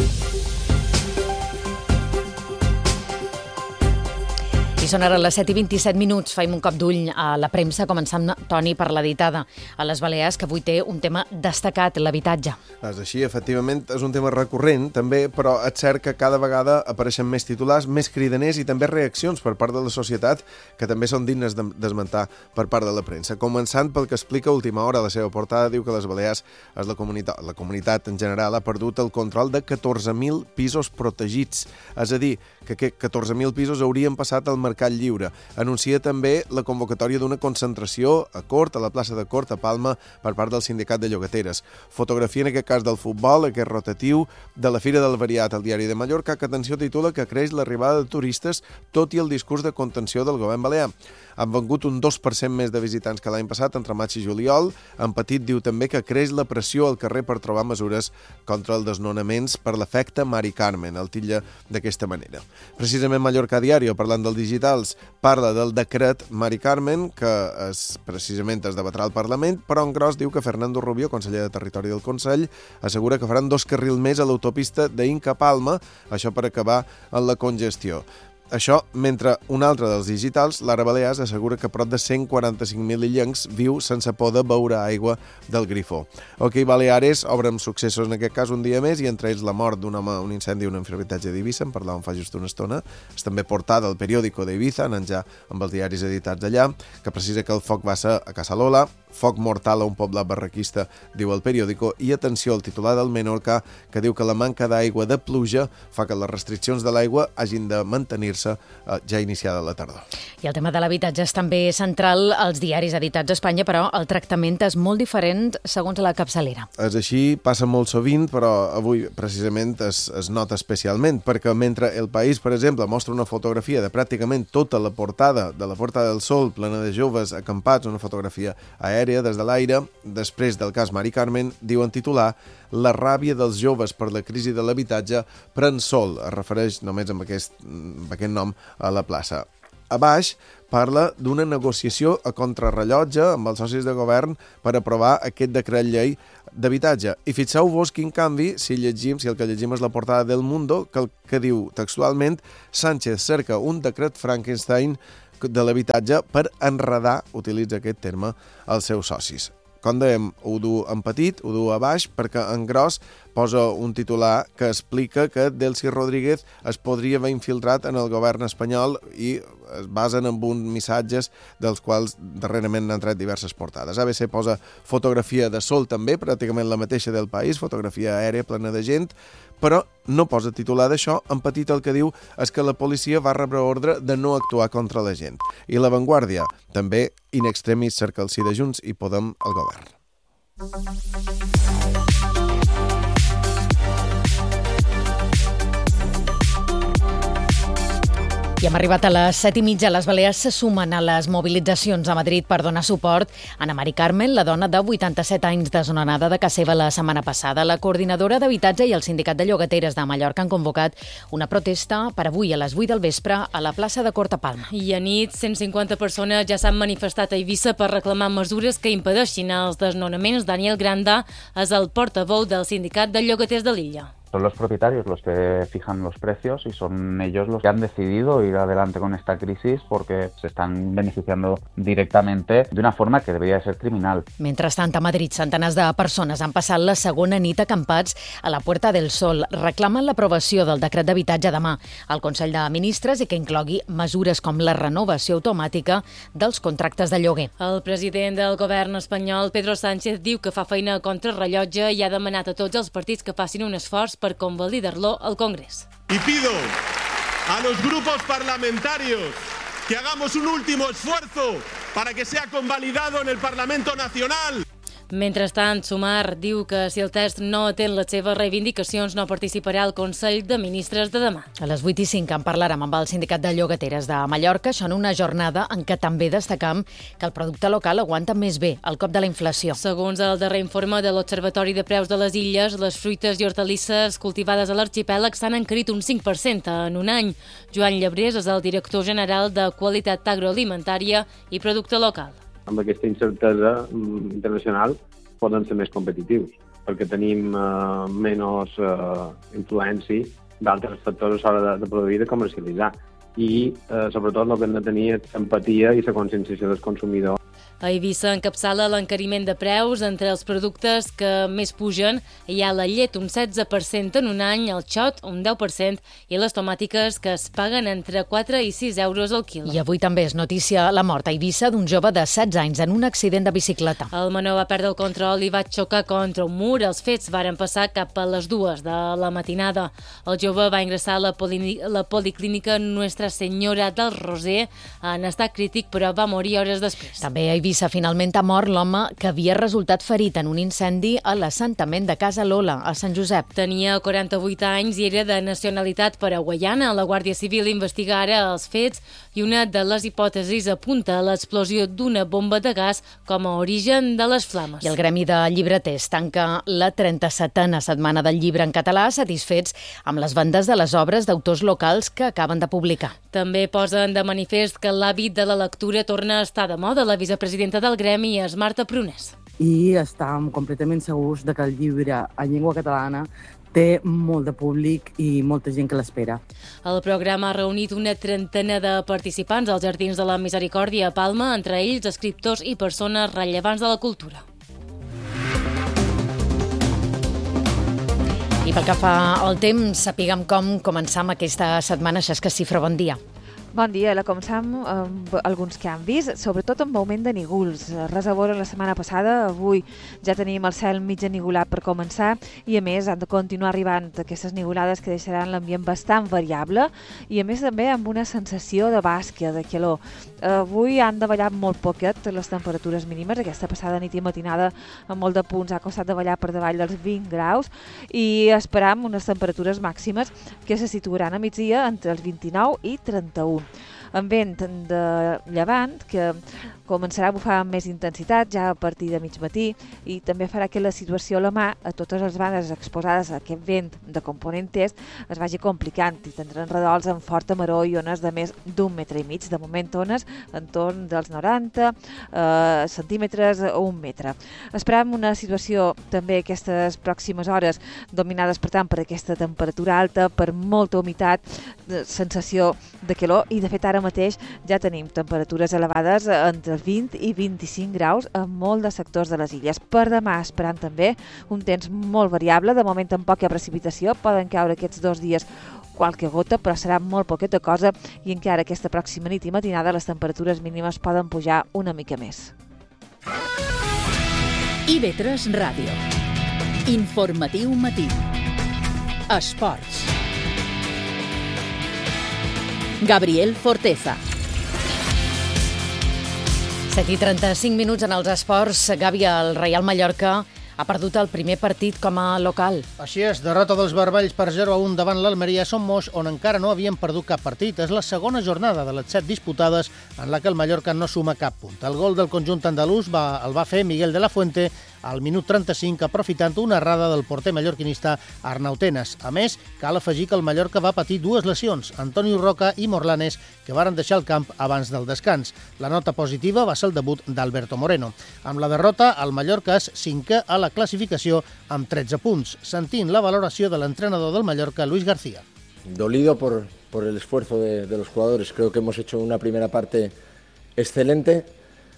Speaker 2: I són ara les set i vint-i-set minuts. Faim un cop d'ull a la premsa, començant, Toni, per la ditada a les Balears, que avui té un tema destacat, l'habitatge.
Speaker 3: És així, efectivament, és un tema recurrent, també, però és cert que cada vegada apareixen més titulars, més cridaners i també reaccions per part de la societat que també són dignes d'esmentar per part de la premsa. Començant pel que explica Última Hora, la seva portada diu que les Balears, és la comunitat, la comunitat en general, ha perdut el control de catorze mil pisos protegits. És a dir, que catorze mil pisos haurien passat al mercat lliure. Anuncia també la convocatòria d'una concentració a Cort, a la plaça de Cort, a Palma, per part del sindicat de llogateres. Fotografia, en aquest cas, del futbol, aquest rotatiu, de la Fira del Variat al Diari de Mallorca, que, atenció, titula que creix l'arribada de turistes tot i el discurs de contenció del govern balear. Han vengut un dos per cent més de visitants que l'any passat, entre maig i juliol. En Petit diu també que creix la pressió al carrer per trobar mesures contra els desnonaments per l'efecte Mari Carmen, el titlla d'aquesta manera. Precisament Mallorca Diario, parlant dels digitals, parla del decret Mari Carmen, que es, precisament es debatrà al Parlament, però en gros diu que Fernando Rubio, conseller de Territori del Consell, assegura que faran dos carrils més a l'autopista d'Inca a Palma, això per acabar amb la congestió. Això, mentre un altre dels digitals, l'Ara Balears, assegura que prop de cent quaranta-cinc mil illencs viu sense poder beure aigua del grifó. Ok, Baleares obre amb successos en aquest cas un dia més, i entre ells la mort d'un home, un incendi i un infrahabitatge d'Eivissa, en parlàvem fa just una estona. És també portada al periòdico d'Eivissa, anant ja amb els diaris editats allà, que precisa que el foc va ser a Casa Lola, foc mortal a un poblat barraquista, diu el periòdico, i atenció al titular del Menorca, que diu que la manca d'aigua de pluja fa que les restriccions de l'aigua hagin de mantenir-se eh, ja iniciada la tardor.
Speaker 2: I el tema de l'habitatge és també central als diaris editats a Espanya, però el tractament és molt diferent segons la capçalera. És
Speaker 3: així, passa molt sovint, però avui precisament es, es nota especialment, perquè mentre El País, per exemple, mostra una fotografia de pràcticament tota la portada de la Porta del Sol, plena de joves acampats, una fotografia aèria des de l'aire, després del cas Mari Carmen, diuen titular la ràbia dels joves per la crisi de l'habitatge pren sol, es refereix només amb aquest, amb aquest nom a la plaça. A baix parla d'una negociació a contrarrellotge amb els socis de govern per aprovar aquest decret llei d'habitatge. I fixeu-vos quin canvi si llegim, si el que llegim és la portada del Mundo, que el que diu textualment Sánchez cerca un decret Frankenstein de l'habitatge per enredar, utilitza aquest terme, els seus socis. Com dèiem, ho du en petit, ho du a baix, perquè en gros posa un titular que explica que Delcy Rodríguez es podria haver infiltrat en el govern espanyol i es basen en uns missatges dels quals darrerament n'han tret diverses portades. A B C posa fotografia de sol també, pràcticament la mateixa del País, fotografia aèria plena de gent, però no posa titular d'això. En petit el que diu és que la policia va rebre ordre de no actuar contra la gent. I La Vanguardia, també in extremis cerca el sí de Junts i Podem al govern.
Speaker 2: I hem arribat a les set i mitja. Les Balears se sumen a les mobilitzacions a Madrid per donar suport a Ana Mari Carmen, la dona de vuitanta-set anys desnonada de casa seva la setmana passada. La coordinadora d'habitatge i el sindicat de llogateres de Mallorca han convocat una protesta per avui a les vuit del vespre a la plaça de Cortapalma.
Speaker 6: I a nit, cent cinquanta persones ja s'han manifestat a Eivissa per reclamar mesures que impedeixin els desnonaments. Daniel Granda és el portaveu del sindicat de llogaters de l'illa.
Speaker 7: Son los propietarios los que fijan los precios y son ellos los que han decidido ir adelante con esta crisis porque se están beneficiando directamente de una forma que debería ser criminal.
Speaker 2: Mentrestant, a Madrid, centenars de persones han passat la segona nit acampats a la Puerta del Sol. Reclamen l'aprovació del decret d'habitatge demà al Consell de Ministres i que inclogui mesures com la renovació automàtica dels contractes de lloguer.
Speaker 6: El president del govern espanyol, Pedro Sánchez, diu que fa feina contra el rellotge i ha demanat a tots els partits que facin un esforç per convalidarlo al Congreso.
Speaker 8: Y pido a los grupos parlamentarios que hagamos un último esfuerzo para que sea convalidado en el Parlamento Nacional.
Speaker 6: Mentrestant, Sumar diu que si el text no atén les seves reivindicacions no participarà al Consell de Ministres de demà.
Speaker 2: A les vuit i cinc en parlarem amb el Sindicat de Llogateres de Mallorca. Això en una jornada en què també destacam que el producte local aguanta més bé el cop de la inflació.
Speaker 6: Segons el darrer informe de l'Observatori de Preus de les Illes, les fruites i hortalisses cultivades a l'arxipèlag s'han encarit un cinc per cent en un any. Joan Llebrés és el director general de Qualitat Agroalimentària i Producte Local.
Speaker 9: Amb aquesta incertesa internacional poden ser més competitius, perquè tenim uh, menys uh, influència d'altres factors a l'hora de, de produir i de comercialitzar. I, uh, sobretot, el que hem de tenir és empatia i la conscienciació del consumidor.
Speaker 6: A Eivissa encapçala l'encariment de preus. Entre els productes que més pugen hi ha la llet un setze per cent en un any, el xot un deu per cent i les tomàtiques que es paguen entre quatre i sis euros al quilo.
Speaker 2: I avui també és notícia la mort a Eivissa d'un jove de setze anys en un accident de bicicleta.
Speaker 6: El menor va perdre el control i va xocar contra un mur. Els fets varen passar cap a les dues de la matinada. El jove va ingressar a la, poli la policlínica Nuestra Senyora del Roser en estat crític, però va morir hores després.
Speaker 2: També a Eivissa finalment ha mort l'home que havia resultat ferit en un incendi a l'assentament de Casa Lola, a Sant Josep.
Speaker 6: Tenia quaranta-vuit anys i era de nacionalitat paraguaiana. La Guàrdia Civil investiga ara els fets i una de les hipòtesis apunta a l'explosió d'una bomba de gas com a origen de les flames.
Speaker 2: I el Gremi de Llibreters tanca la trenta-setena setmana del llibre en català, satisfets amb les vendes de les obres d'autors locals que acaben de publicar.
Speaker 6: També posen de manifest que l'hàbit de la lectura torna a estar de moda. La vicepresidenta del Gremi és Marta Prunés.
Speaker 14: I estem completament segurs de que el llibre en llengua catalana té molt de públic i molta gent que l'espera.
Speaker 6: El programa ha reunit una trentena de participants als Jardins de la Misericòrdia a Palma, entre ells escriptors i persones rellevants de la cultura.
Speaker 2: I pel que fa al temps, sapiguem com començam aquesta setmana. Xesca Cifra, bon dia.
Speaker 15: Bon dia, la començam amb alguns canvis, sobretot amb augment de nígols. Res a veure la setmana passada, avui ja tenim el cel mig enigolat per començar i a més han de continuar arribant aquestes nigolades que deixaran l'ambient bastant variable i a més també amb una sensació de bàsquia, de calor. Avui han davallat molt poquet les temperatures mínimes, aquesta passada nit i matinada amb molt de punts ha costat davallar per davall dels vint graus i esperam unes temperatures màximes que se situaran a migdia entre els vint-i-nou i trenta-u. Amb vent de llevant que començarà a bufar amb més intensitat ja a partir de mig matí i també farà que la situació a la mà a totes les bandes exposades a aquest vent de component est es vagi complicant i tindran redols amb forta maror i ones de més d'un metre i mig. De moment ones entorn dels noranta eh, centímetres o un metre. Esperam una situació també aquestes pròximes hores dominades per tant per aquesta temperatura alta, per molta humitat, sensació de calor i de fet ara ara mateix ja tenim temperatures elevades entre vint i vint-i-cinc graus en molts de sectors de les illes. Per demà esperant també un temps molt variable, de moment tampoc hi ha precipitació, poden caure aquests dos dies qualque gota, però serà molt poqueta cosa i encara aquesta pròxima nit i matinada les temperatures mínimes poden pujar una mica més.
Speaker 10: I ve tres Ràdio. Informatiu matí. Esports. Gabriel Forteza.
Speaker 2: set i trenta-cinc minuts en els esports. Gavi, el Reial Mallorca ha perdut el primer partit com a local.
Speaker 11: Així és, derrota dels vermells per zero a un davant l'Almeria a Son Moix, on encara no havien perdut cap partit. És la segona jornada de les set disputades en la que el Mallorca no suma cap punt. El gol del conjunt andalús va, el va fer Miguel de la Fuente al minut trenta-cinc, aprofitant una errada del porter mallorquinista Arnau Tenas. A més, cal afegir que el Mallorca va patir dues lesions, Antonio Roca i Morlanes, que varen deixar el camp abans del descans. La nota positiva va ser el debut d'Alberto Moreno. Amb la derrota, el Mallorca és cinquè a la clasificació amb tretze punts. Sentint la valoració de l'entrenador del Mallorca, Luis García.
Speaker 12: Dolido por, por el esfuerzo de, de los jugadores. Creo que hemos hecho una primera parte excelente,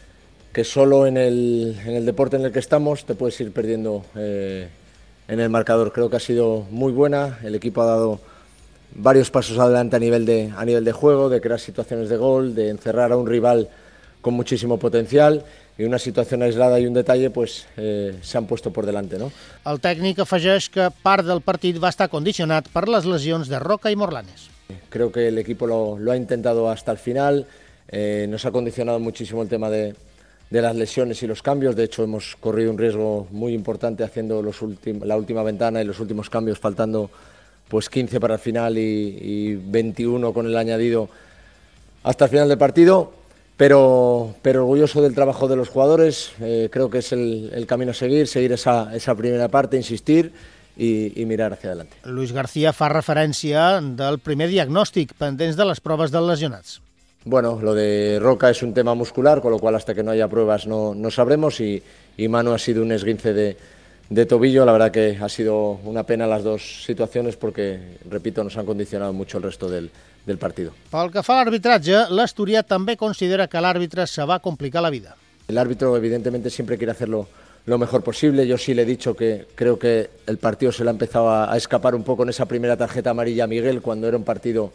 Speaker 12: que solo en el, en el deporte en el que estamos te puedes ir perdiendo eh, en el marcador. Creo que ha sido muy buena, el equipo ha dado varios pasos adelante a nivel de, a nivel de juego, de crear situaciones de gol, de encerrar a un rival con muchísimo potencial, i una situació aislada i un detalle pues, eh, s'han puesto por delante, ¿no?
Speaker 11: El tècnic afegeix que part del partit va estar condicionat per les lesions de Roca i Morlanes.
Speaker 12: Creo que el equipo lo, lo ha intentado hasta el final, eh, nos ha condicionado muchísimo el tema de de las lesiones y los cambios. De hecho, hemos corrido un riesgo muy importante haciendo los la última ventana y los últimos cambios, faltando pues quince para el final y, y veintiuno con el añadido hasta el final del partido, pero, pero orgulloso del trabajo de los jugadores. Eh, creo que es el, el camino a seguir, seguir esa, esa primera parte, insistir i, i mirar hacia adelante.
Speaker 11: Luis García fa referència del primer diagnòstic pendents de les proves dels lesionats.
Speaker 12: Bueno, lo de Roca es un tema muscular, con lo cual hasta que no haya pruebas no, no sabremos, y, y Manu ha sido un esguince de, de tobillo. La verdad que ha sido una pena las dos situaciones porque, repito, nos han condicionado mucho el resto del, del partido.
Speaker 11: Pel que fa a l'arbitratge, l'asturià també considera que l'àrbitre se va complicar la vida.
Speaker 12: El árbitro evidentemente siempre quiere hacerlo lo mejor posible. Yo sí le he dicho que creo que el partido se le ha empezado a, a escapar un poco en esa primera tarjeta amarilla a Miguel, cuando era un partido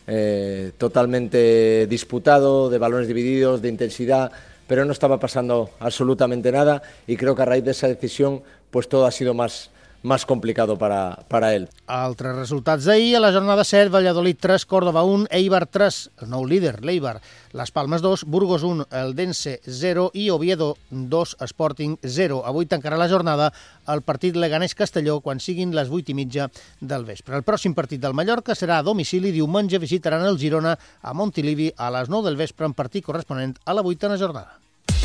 Speaker 12: Eh, totalmente disputado, de balones divididos, de intensidad, pero no estaba pasando absolutamente nada, y creo que a raíz de esa decisión pues todo ha sido más, más complicado para, para él.
Speaker 11: Altres resultats d'ahir, a la jornada set, Valladolid tres, Córdoba un, Eibar tres, el nou líder, l'Eibar, Las Palmas dos, Burgos un, Eldense zero i Oviedo dos, Sporting zero. Avui tancarà la jornada el partit Leganés-Castelló quan siguin les vuit i mitja del vespre. El pròxim partit del Mallorca serà a domicili. Diumenge visitaran el Girona a Montilivi a les nou del vespre, en partit corresponent a la vuitena jornada.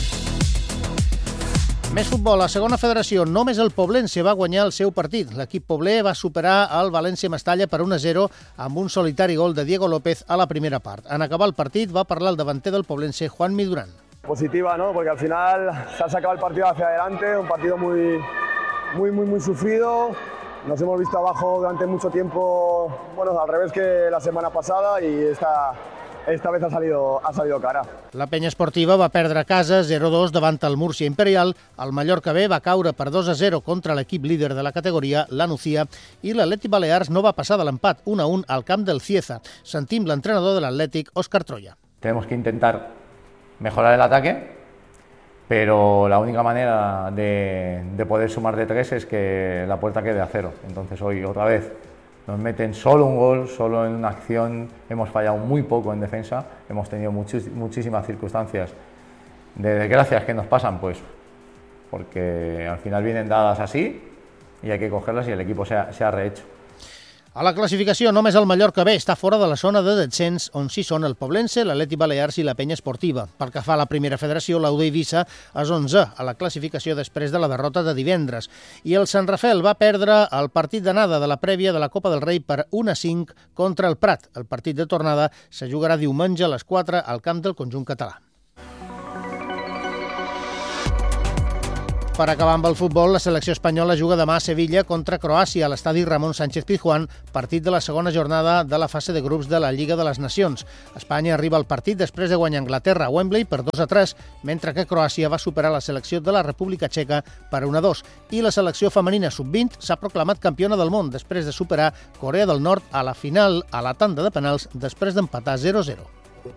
Speaker 11: Més futbol. A segona federació, només el Poblense va guanyar el seu partit. L'equip pobler va superar el València Mestalla per un a zero amb un solitari gol de Diego López a la primera part. En acabar el partit va parlar el davanter del Poblense, Juan Midurán.
Speaker 13: Positiva, ¿no? Porque al final se ha sacado el partido hacia adelante, un partido muy, muy, muy, muy sufrido. Nos hemos visto abajo durante mucho tiempo, bueno, al revés que la semana pasada, y esta... Esta vez ha salido, ha salido cara.
Speaker 11: La penya esportiva va perdre a casa zero a dos davant el Múrcia Imperial, el Mallorca B va caure per dos a zero contra l'equip líder de la categoria, la Nucía, i l'Atlètic Balears no va passar de l'empat un a un al camp del Cieza. Sentim l'entrenador de l'Atlètic, Óscar Troya.
Speaker 16: Tenemos que intentar mejorar el ataque, pero la única manera de, de poder sumar de tres es que la puerta quede a cero. Entonces hoy otra vez nos meten solo un gol, solo en una acción, hemos fallado muy poco en defensa, hemos tenido muchis, muchísimas circunstancias de desgracias que nos pasan, pues porque al final vienen dadas así y hay que cogerlas y el equipo se ha, se ha rehecho.
Speaker 11: A la classificació, només el Mallorca B està fora de la zona de descens, on sí són el Poblense, l'Atlètic Balears i la Penya Esportiva. Pel que fa a la primera federació, l'Aude Eivissa és onze a la classificació després de la derrota de divendres. I el Sant Rafel va perdre el partit d'anada de la prèvia de la Copa del Rei per un a cinc contra el Prat. El partit de tornada se jugarà diumenge a les quatre al camp del conjunt català. Per acabar amb el futbol, la selecció espanyola juga demà a Sevilla contra Croàcia a l'estadi Ramon Sánchez Pizjuán, partit de la segona jornada de la fase de grups de la Lliga de les Nacions. Espanya arriba al partit després de guanyar Anglaterra a Wembley per dos a tres, mentre que Croàcia va superar la selecció de la República Txeca per un a dos. I la selecció femenina sub vint s'ha proclamat campiona del món després de superar Corea del Nord a la final a la tanda de penals després d'empatar zero a zero.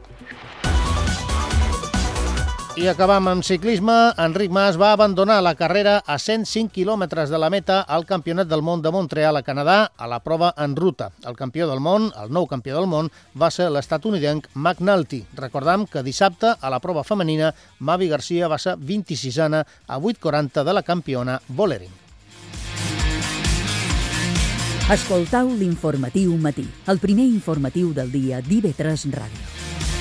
Speaker 11: I acabam amb ciclisme. Enric Mas va abandonar la carrera a cent cinc quilòmetres de la meta al Campionat del Món de Montreal a Canadà a la prova en ruta. El campió del món, el nou campió del món, va ser l'estatunidenc McNulty. Recordam que dissabte a la prova femenina Mavi Garcia va ser vint-i-sisena a vuit quaranta de la campiona Vollering.
Speaker 10: Escoltau l'informatiu matí, el primer informatiu del dia d'I V tres Ràdio.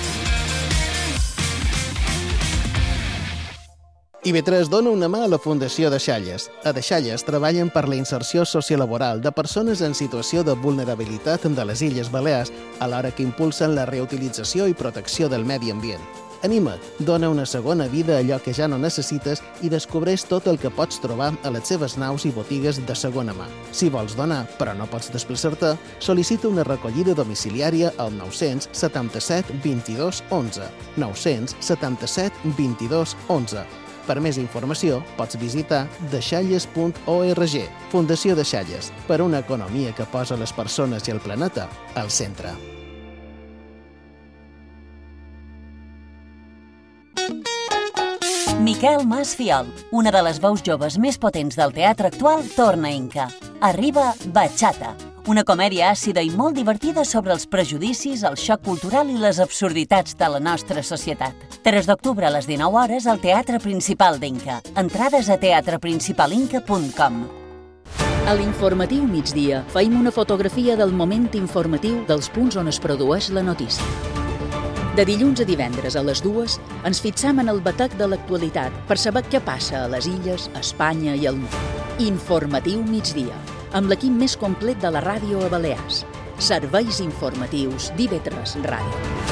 Speaker 17: I V tres dona una mà a la Fundació Deixalles. A Deixalles treballen per la inserció sociolaboral de persones en situació de vulnerabilitat de les Illes Balears, alhora que impulsen la reutilització i protecció del medi ambient. Anima't, dona una segona vida a allò que ja no necessites i descobreix tot el que pots trobar a les seves naus i botigues de segona mà. Si vols donar, però no pots desplaçar-te, sol·licita una recollida domiciliària al nou-cents setanta-set vint-i-dos onze. nou-cents setanta-set vint-i-dos onze. Per més informació, pots visitar deixalles punt org. Fundació Deixalles, per una economia que posa les persones i el planeta al centre.
Speaker 18: Miquel Mas Fiol, una de les veus joves més potents del teatre actual, torna a Inca. Arriba Bachata, una comèdia àcida i molt divertida sobre els prejudicis, el xoc cultural i les absurditats de la nostra societat. tres d'octubre a les dinou hores al Teatre Principal d'Inca. Entrades a teatre principal inca punt com.
Speaker 10: A l'informatiu migdia feim una fotografia del moment informatiu dels punts on es produeix la notícia. De dilluns a divendres a les dues ens fixam en el batec de l'actualitat per saber què passa a les illes, a Espanya i al món. Informatiu migdia, amb l'equip més complet de la ràdio a Balears. Serveis informatius d'I V tres Ràdio.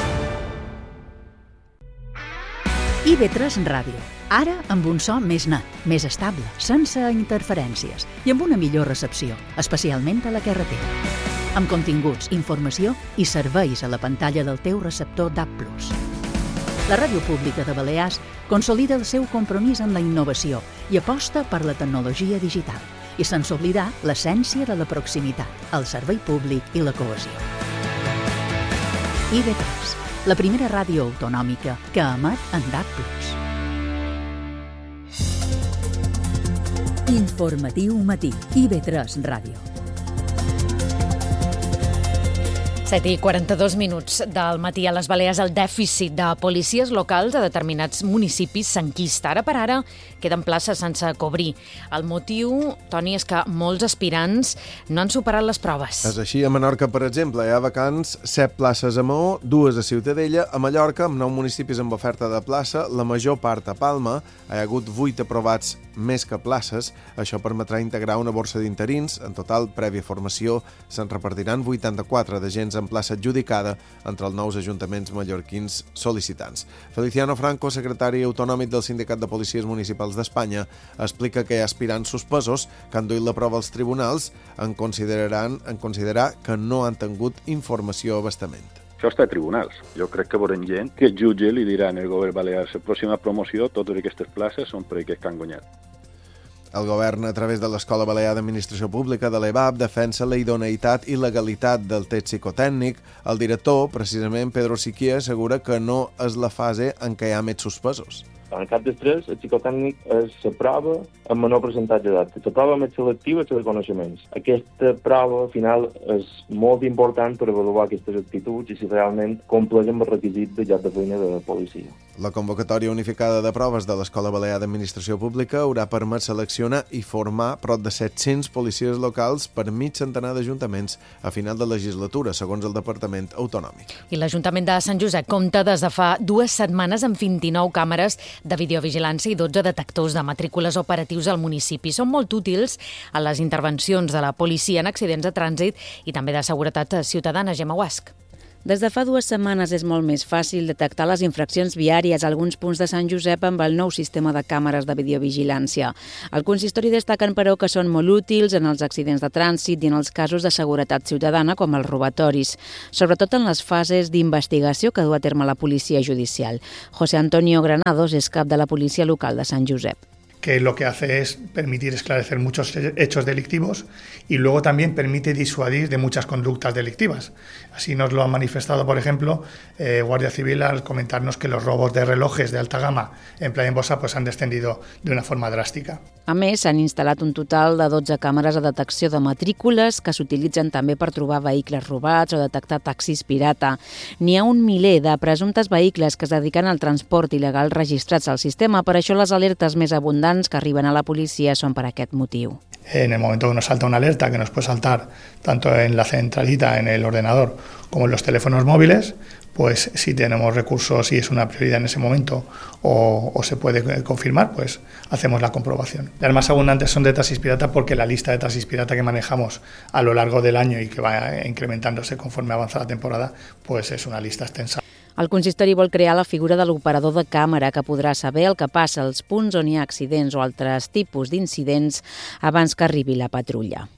Speaker 10: I V tres Ràdio, ara amb un so més net, més estable, sense interferències i amb una millor recepció, especialment a la carretera. Amb continguts, informació i serveis a la pantalla del teu receptor D A B plus. La Ràdio Pública de Balears consolida el seu compromís amb la innovació i aposta per la tecnologia digital i sense oblidar l'essència de la proximitat, el servei públic i la cohesió. I V tres, la primera ràdio autonòmica que emet en D A B plus. Informatiu matí, I V tres Ràdio.
Speaker 2: set i quaranta-dos minuts del matí a les Balears. El dèficit de policies locals a determinats municipis s'enquista. Ara per ara queden places sense cobrir. El motiu, Toni, és que molts aspirants no han superat les proves.
Speaker 3: És així. A Menorca, per exemple, hi ha vacants set places a Maó, dues a Ciutadella. A Mallorca, amb nou municipis amb oferta de plaça, la major part a Palma. Hi ha hagut vuit aprovats més que places. Això permetrà integrar una borsa d'interins. En total, prèvia formació, se'n repartiran vuitanta-quatre d'agents en plaça adjudicada entre els nous ajuntaments mallorquins sol·licitants. Feliciano Franco, secretari autonòmic del Sindicat de Policies Municipals d'Espanya, explica que hi ha aspirants suspesos que han duit la prova als tribunals en, consideraran, en considerar que no han tingut informació a bastament.
Speaker 19: Això està a tribunals. Jo crec que veurem gent que el jutge li dirà al govern balear la pròxima promoció, totes aquestes places són per aquests que han guanyat.
Speaker 3: El govern, a través de l'Escola Balear d'Administració Pública de l'E B A P, defensa la idoneïtat i legalitat del test psicotècnic. El director, precisament Pedro Siquia, assegura que no és la fase en què hi ha més suspesos.
Speaker 20: En el cap d'estrès, el psicotècnic és la prova amb menor percentatge d'edat. La prova més selectiva és la de coneixements. Aquesta prova, al final, és molt important per avaluar aquestes actituds i si realment compleix amb el requisit de lloc de feina de policia.
Speaker 3: La convocatòria unificada de proves de l'Escola Balear d'Administració Pública haurà permès seleccionar i formar prop de set-cents policies locals per mig centenar d'ajuntaments a final de legislatura, segons el Departament Autonòmic.
Speaker 2: I l'Ajuntament de Sant Josep compta des de fa dues setmanes amb vint-i-nou càmeres de videovigilància i dotze detectors de matrícules operatius al municipi. Són molt útils a les intervencions de la policia en accidents de trànsit i també de seguretat ciutadana. Gemma Guasc.
Speaker 1: Des de fa dues setmanes és molt més fàcil detectar les infraccions viàries a alguns punts de Sant Josep amb el nou sistema de càmeres de videovigilància. El consistori destaquen, però, que són molt útils en els accidents de trànsit i en els casos de seguretat ciutadana, com els robatoris, sobretot en les fases d'investigació que du a terme la policia judicial. José Antonio Granados és cap de la policia local de Sant Josep.
Speaker 21: Que lo que hace es permitir esclarecer muchos hechos delictivos y luego también permite disuadir de muchas conductas delictivas. Así nos lo han manifestado, por ejemplo, eh, Guardia Civil al comentarnos que los robos de relojes de alta gama en Playa Embosa pues, han descendido de una forma drástica.
Speaker 1: A més, s'han instal·lat un total de dotze càmeres de detecció de matrícules que s'utilitzen també per trobar vehicles robats o detectar taxis pirata. N'hi ha un miler de presumptes vehicles que es dediquen al transport il·legal registrats al sistema, per això les alertes més abundants que arriben a la policia són per aquest motiu.
Speaker 21: En el momento que nos salta una alerta, que nos puede saltar tanto en la centralita, en el ordenador, como en los teléfonos móviles, pues si tenemos recursos y es una prioridad en ese momento o, o se puede confirmar, pues hacemos la comprobación. Las más abundantes son de taxis pirata porque la lista de taxis pirata que manejamos a lo largo del año y que va incrementándose conforme avanza la temporada, pues es una lista extensa.
Speaker 1: El consistori vol crear la figura de l'operador de càmera que podrà saber el que passa als punts on hi ha accidents o altres tipus d'incidents abans que arribi la patrulla.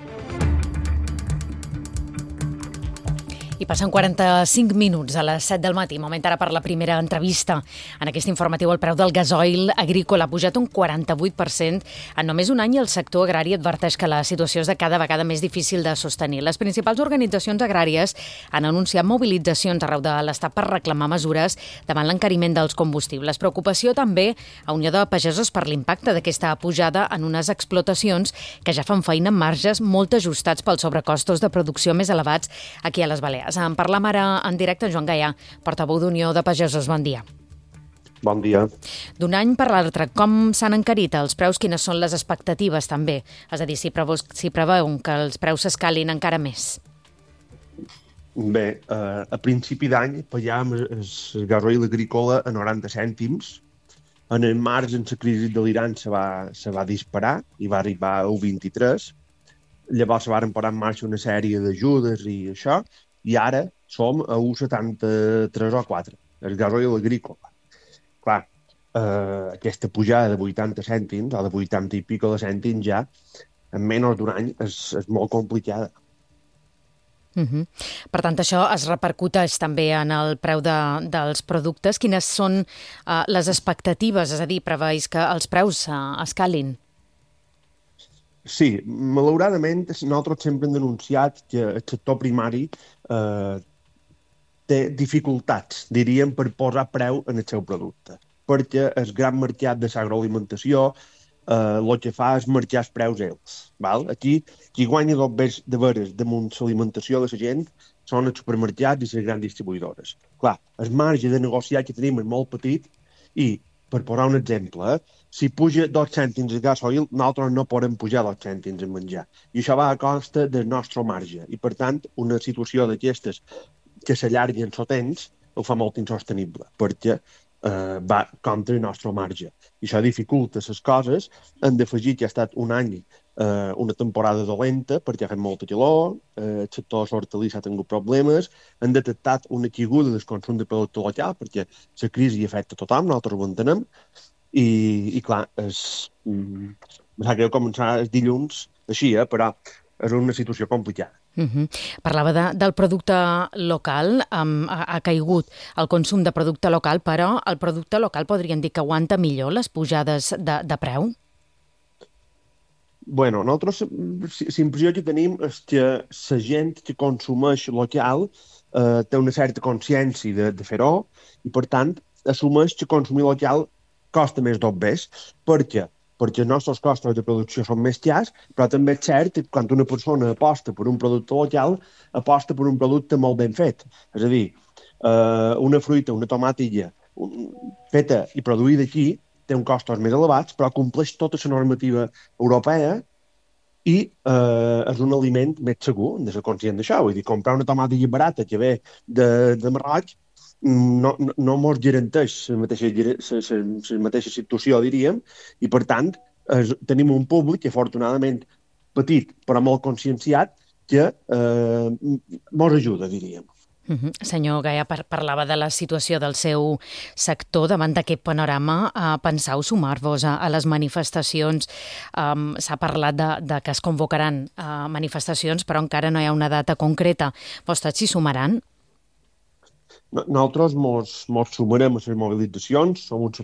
Speaker 2: I passen quaranta-cinc minuts a les set del matí. Moment ara per la primera entrevista. En aquest informatiu el preu del gasoil agrícola ha pujat un quaranta-vuit per cent. En només un any el sector agrari adverteix que la situació és de cada vegada més difícil de sostenir. Les principals organitzacions agràries han anunciat mobilitzacions arreu de l'Estat per reclamar mesures davant l'encariment dels combustibles. Preocupació també a Unió de Pagesos per l'impacte d'aquesta pujada en unes explotacions que ja fan feina amb marges molt ajustats pels sobrecostos de producció més elevats aquí a les Balears. En parlam ara en directe Joan Gaià, portaveu d'Unió de Pagesos. Bon dia.
Speaker 22: Bon dia.
Speaker 2: D'un any per l'altre, com s'han encarit els preus? Quines són les expectatives, també? És a dir, si preveu, si preveu que els preus s'escalin encara més?
Speaker 22: Bé, eh, a principi d'any pagàvem el gasoil agrícola a noranta cèntims. En el març, en la crisi de l'Iran, se va, se va disparar i va arribar a u coma vint-i-tres. Llavors se van posar en marxa una sèrie d'ajudes i això, i ara som a u coma setanta-tres o quatre, el gasoil agrícola. Clar, eh, aquesta pujada de vuitanta cèntims, o de vuitanta i pico de cèntims ja, en menys d'un any, és, és molt complicada.
Speaker 2: Uh-huh. Per tant, això es repercuteix també en el preu de, dels productes. Quines són uh, les expectatives? És a dir, preveus que els preus uh, escalin?
Speaker 22: Sí, malauradament nosaltres sempre hem denunciat que el sector primari eh, té dificultats, diríem, per posar preu en el seu producte, perquè el gran mercat de l'agroalimentació eh, el que fa és marcar els preus ells. Val? Aquí, qui guanya dos bes de veres damunt l'alimentació de la gent són els supermercats i les grans distribuïdores. Clar, el marge de negociar que tenim és molt petit i, per posar un exemple, eh, si puja dos cèntims de gasoil, nosaltres no podem pujar dos cèntims en menjar. I això va a costa del nostre marge. I, per tant, una situació d'aquestes que s'allargui en el temps ho fa molt insostenible, perquè eh, va contra el nostre marge. I això dificulta les coses. Hem d'afegir que ha estat un any, eh, una temporada dolenta, perquè ha fet molta calor, eh, el sector hortalissa ha tingut problemes, hem detectat una caiguda del consum de producte local, perquè la crisi afecta a tothom, nosaltres ho entenem, I, i clar, és, mm, em sap greu començar els dilluns així, eh, però és una situació complicada.
Speaker 2: Uh-huh. Parlava de, del producte local, um, ha, ha caigut el consum de producte local, però el producte local podríem dir que aguanta millor les pujades de, de preu?
Speaker 22: Bueno, nosaltres l'impressió que tenim és que la gent que consumeix local eh, té una certa consciència de, de fer-ho i, per tant, assumeix que consumir local costa més dos bes. Per què? Perquè els nostres costos de producció són més cars, però també és cert que quan una persona aposta per un producte local, aposta per un producte molt ben fet. És a dir, eh, una fruita, una tomatilla feta i produïda aquí té uns costos més elevats, però compleix tota la normativa europea i eh, és un aliment més segur, hem de ser conscient d'això. Vull dir, comprar una tomatilla barata que ve de, de Marroc no, no, no mos garanteix la mateixa, la, la mateixa situació, diríem, i per tant es, tenim un públic que afortunadament petit però molt conscienciat que eh, mos ajuda, diríem.
Speaker 2: Uh -huh. Senyor Gaia, par parlava de la situació del seu sector. Davant d'aquest panorama, eh, pensau sumar-vos a, a les manifestacions? Um, S'ha parlat de, de que es convocaran uh, manifestacions, però encara no hi ha una data concreta. Vostès s'hi sumaran?
Speaker 22: Nosaltres mos, mos sumarem a les mobilitzacions, som un